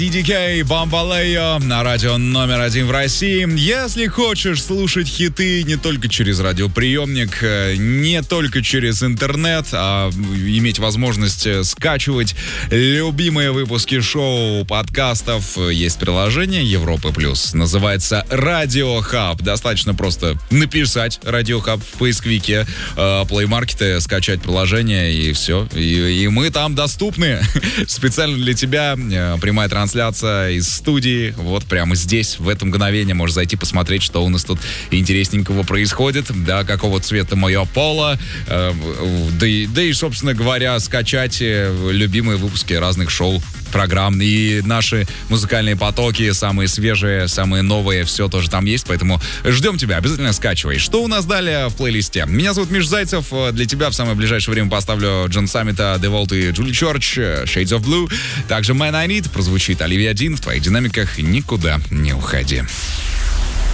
DDK Бамбалео на радио номер 1 в России. Если хочешь слушать хиты не только через радиоприемник, не только через интернет, а иметь возможность скачивать любимые выпуски шоу, подкастов, есть приложение Европы Плюс. Называется Радио Хаб. Достаточно просто написать Радио Хаб в поисковике, Play Market, скачать приложение и все. И мы там доступны. Специально для тебя прямая трансляция из студии, вот прямо здесь, в это мгновение можешь зайти посмотреть, что у нас тут интересненького происходит, да, какого цвета мое поло, да и, собственно говоря, скачать любимые выпуски разных шоу, программ, и наши музыкальные потоки, самые свежие, самые новые, все тоже там есть, поэтому ждем тебя, обязательно скачивай. Что у нас далее в плейлисте? Меня зовут Миш Зайцев, для тебя в самое ближайшее время поставлю Джон Саммита, Деволт и Джули Чорч, Shades of Blue, также Man I Need прозвучит, Оливия Дин в твоих динамиках, никуда не уходи.